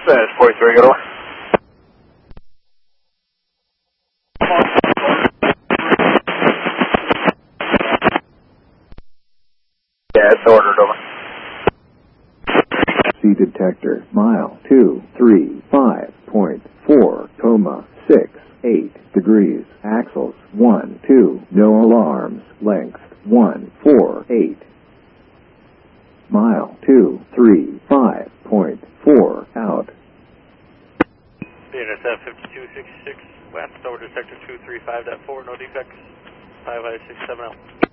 That is 43, good one. Yeah, it's ordered, over. C detector, mile 235.4,68 degrees, axles 1, 2, no alarms, length 148. Mile 235.4 out. Intercept 5266 west over to sector 235.4, no defects, 5567 out.